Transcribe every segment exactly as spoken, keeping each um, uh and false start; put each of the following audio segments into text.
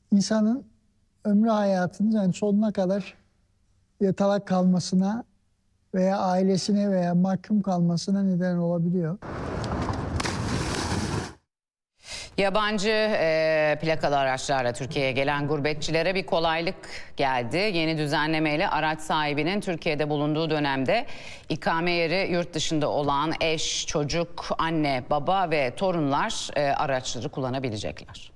insanın ömrü hayatının yani sonuna kadar yatalak kalmasına veya ailesine veya mahkum kalmasına neden olabiliyor. Yabancı e, plakalı araçlarla Türkiye'ye gelen gurbetçilere bir kolaylık geldi. Yeni düzenlemeyle araç sahibinin Türkiye'de bulunduğu dönemde ikame yeri yurt dışında olan eş, çocuk, anne, baba ve torunlar e, araçları kullanabilecekler.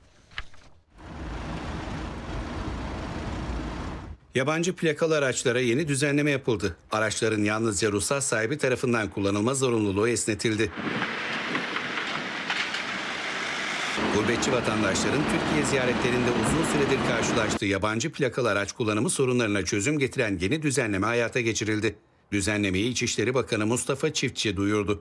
Yabancı plakalı araçlara yeni düzenleme yapıldı. Araçların yalnızca ruhsat sahibi tarafından kullanılma zorunluluğu esnetildi. Gurbetçi vatandaşların Türkiye ziyaretlerinde uzun süredir karşılaştığı yabancı plakalı araç kullanımı sorunlarına çözüm getiren yeni düzenleme hayata geçirildi. Düzenlemeyi İçişleri Bakanı Mustafa Çiftçi duyurdu.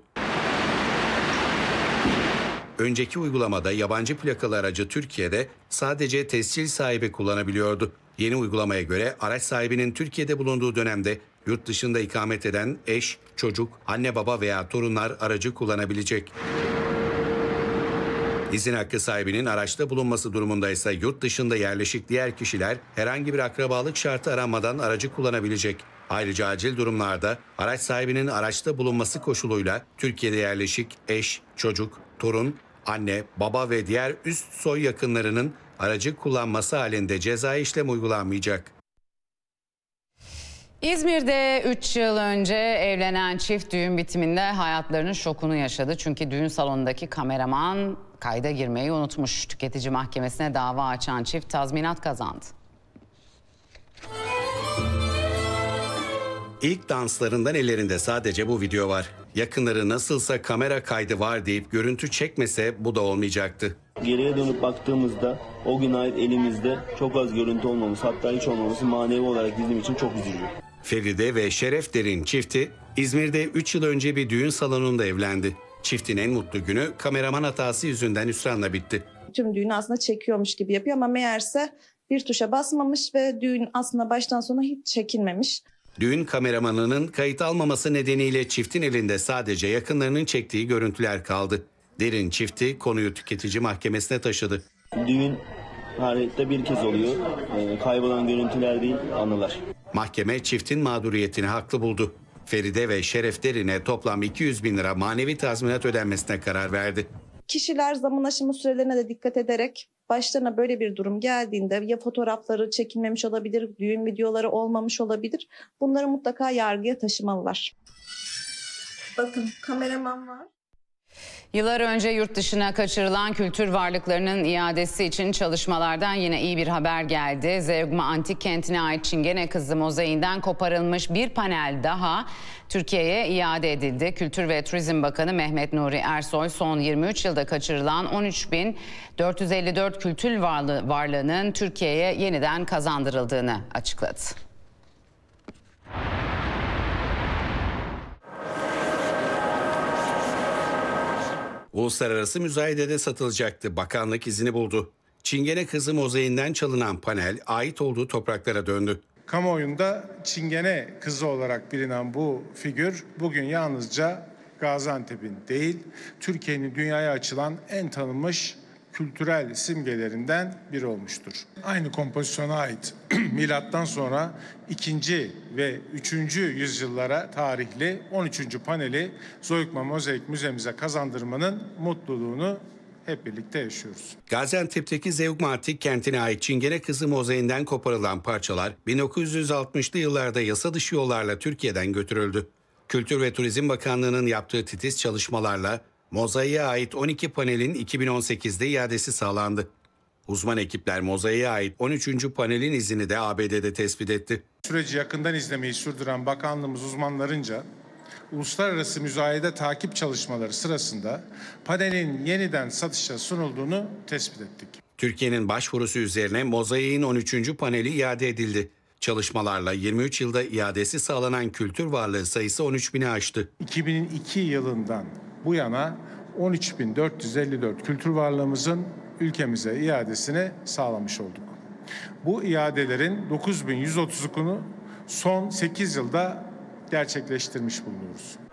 Önceki uygulamada yabancı plakalı aracı Türkiye'de sadece tescil sahibi kullanabiliyordu. Yeni uygulamaya göre araç sahibinin Türkiye'de bulunduğu dönemde yurt dışında ikamet eden eş, çocuk, anne baba veya torunlar aracı kullanabilecek. İzin hakkı sahibinin araçta bulunması durumunda ise yurt dışında yerleşik diğer kişiler herhangi bir akrabalık şartı aranmadan aracı kullanabilecek. Ayrıca acil durumlarda araç sahibinin araçta bulunması koşuluyla Türkiye'de yerleşik eş, çocuk, torun, anne, baba ve diğer üst soy yakınlarının aracı kullanması halinde cezai işlem uygulanmayacak. İzmir'de üç yıl önce evlenen çift düğün bitiminde hayatlarının şokunu yaşadı. Çünkü düğün salonundaki kameraman kayda girmeyi unutmuş. Tüketici mahkemesine dava açan çift tazminat kazandı. İlk danslarından ellerinde sadece bu video var. Yakınları nasılsa kamera kaydı var deyip görüntü çekmese bu da olmayacaktı. Geriye dönüp baktığımızda o gün ait elimizde çok az görüntü olmaması, hatta hiç olmaması manevi olarak bizim için çok üzücü. Feride ve Şeref Der'in çifti İzmir'de üç yıl önce bir düğün salonunda evlendi. Çiftin en mutlu günü kameraman hatası yüzünden hüsranla bitti. Tüm düğünü aslında çekiyormuş gibi yapıyor ama meğerse bir tuşa basmamış ve düğün aslında baştan sona hiç çekilmemiş. Düğün kameramanının kayıt almaması nedeniyle çiftin elinde sadece yakınlarının çektiği görüntüler kaldı. Der'in çifti konuyu tüketici mahkemesine taşıdı. Düğün tarihte bir kez oluyor. Ee, kaybolan görüntüler değil, anılar. Mahkeme çiftin mağduriyetini haklı buldu. Feride ve Şeref Derin'e toplam iki yüz bin lira manevi tazminat ödenmesine karar verdi. Kişiler zaman aşımı sürelerine de dikkat ederek başlarına böyle bir durum geldiğinde ya fotoğrafları çekilmemiş olabilir, düğün videoları olmamış olabilir. Bunları mutlaka yargıya taşımalılar. Bakın kameraman var. Yıllar önce yurt dışına kaçırılan kültür varlıklarının iadesi için çalışmalardan yine iyi bir haber geldi. Zeugma Antik Kenti'ne ait Çingene Kızı mozaiğinden koparılmış bir panel daha Türkiye'ye iade edildi. Kültür ve Turizm Bakanı Mehmet Nuri Ersoy son yirmi üç yılda kaçırılan on üç bin dört yüz elli dört kültür varlığı, varlığının Türkiye'ye yeniden kazandırıldığını açıkladı. Uluslararası müzayedede satılacaktı. Bakanlık izini buldu. Çingene Kızı mozaiğinden çalınan panel ait olduğu topraklara döndü. Kamuoyunda Çingene Kızı olarak bilinen bu figür bugün yalnızca Gaziantep'in değil, Türkiye'nin dünyaya açılan en tanınmış kültürel simgelerinden biri olmuştur. Aynı kompozisyona ait milattan sonra ikinci ve üçüncü yüzyıllara tarihli on üçüncü paneli Zeugma Mozaik Müzemize kazandırmanın mutluluğunu hep birlikte yaşıyoruz. Gaziantep'teki Zeugma Antik Kenti'ne ait Çingene Kızı mozaiğinden koparılan parçalar bin dokuz yüz altmışlı yıllarda yasa dışı yollarla Türkiye'den götürüldü. Kültür ve Turizm Bakanlığı'nın yaptığı titiz çalışmalarla mozaiğe ait on iki panelin iki bin on sekizde iadesi sağlandı. Uzman ekipler mozaiğe ait on üçüncü panelin izini de A B D'de tespit etti. Süreci yakından izlemeyi sürdüren bakanlığımız uzmanlarınca uluslararası müzayede takip çalışmaları sırasında panelin yeniden satışa sunulduğunu tespit ettik. Türkiye'nin başvurusu üzerine mozaiğin on üçüncü paneli iade edildi. Çalışmalarla yirmi üç yılda iadesi sağlanan kültür varlığı sayısı on üç bini aştı. iki bin iki yılından bu yana on üç bin dört yüz elli dört kültür varlığımızın ülkemize iadesini sağlamış olduk. Bu iadelerin dokuz bin yüz otuzunu son sekiz yılda gerçekleştirmiş bulunuyoruz.